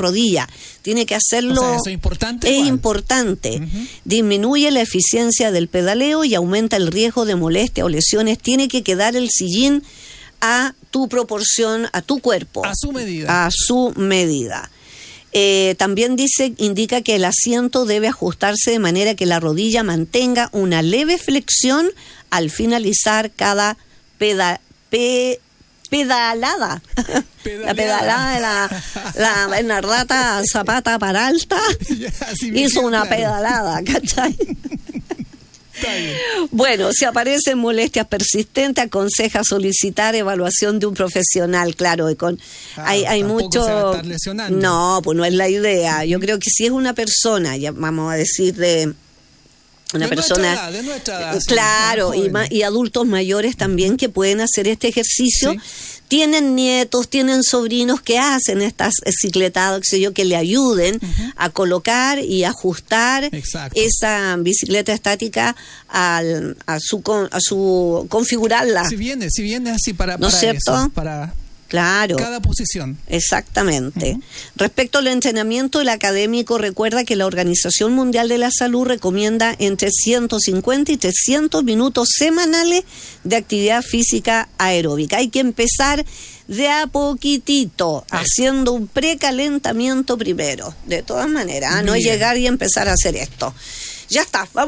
rodilla. Tiene que hacerlo. O sea, eso es importante. Es importante. Disminuye la eficiencia del pedaleo y aumenta el riesgo de molestia o lesiones. Tiene que quedar el sillín a tu proporción, a tu cuerpo. A su medida. A su medida. También indica que el asiento debe ajustarse de manera que la rodilla mantenga una leve flexión al finalizar cada pedalada. La pedalada de la rata Zapata para alta hizo una pedalada, ¿cachai? Bueno, si aparecen molestias persistentes, aconseja solicitar evaluación de un profesional, claro, y hay mucho. Se va a estar lesionando. No, pues no es la idea. Yo creo que si es una persona, ya vamos a decir de persona de nuestra edad, claro, y adultos mayores también que pueden hacer este ejercicio. Sí. Tienen nietos, tienen sobrinos que hacen estas cicletadas, qué sé yo, que le ayuden a colocar y ajustar esa bicicleta estática a su configurarla. Si viene así para ¿no es cierto? Eso, para claro, cada posición. Exactamente. Respecto al entrenamiento, el académico recuerda que la Organización Mundial de la Salud recomienda entre 150 y 300 minutos semanales de actividad física aeróbica. Hay que empezar de a poquitito, haciendo un precalentamiento primero. De todas maneras, no llegar y empezar a hacer esto. Ya está.